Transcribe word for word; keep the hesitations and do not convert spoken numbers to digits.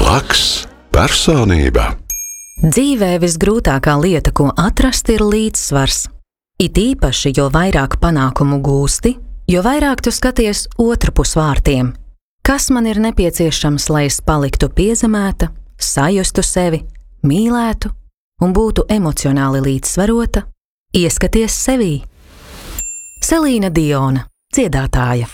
Blakus personība. Dzīvē visgrūtākā lieta, ko atrast, ir līdzsvars. It īpaši, jo vairāk panākumu gūsti, jo vairāk tu skaties otrpus vārtiem. Kas man ir nepieciešams, lai es paliktu piezemēta, sajustu sevi, mīlētu un būtu emocionāli līdzsvarota? Ieskaties sevī. Selīna Diona, dziedātāja.